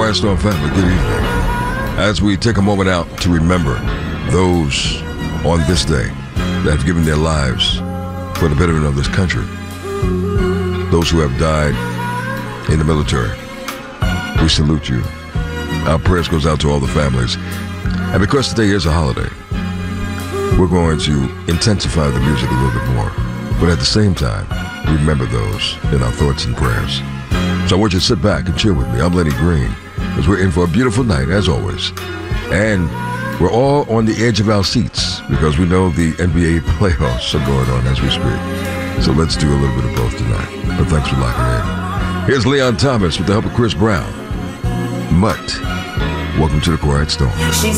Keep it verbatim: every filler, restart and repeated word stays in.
Quiet Storm family, good evening. As we take a moment out to remember those on this day that have given their lives for the betterment of this country, those who have died in the military, we salute you. Our prayers goes out to all the families. And because today is a holiday, we're going to intensify the music a little bit more, but at the same time, remember those in our thoughts and prayers. So I want you to sit back and chill with me. I'm Lenny Green, as we're in for a beautiful night, as always. And we're all on the edge of our seats because we know the N B A playoffs are going on as we speak. So let's do a little bit of both tonight. But thanks for locking in. Here's Leon Thomas with the help of Chris Brown. Mutt, welcome to the Quiet Storm.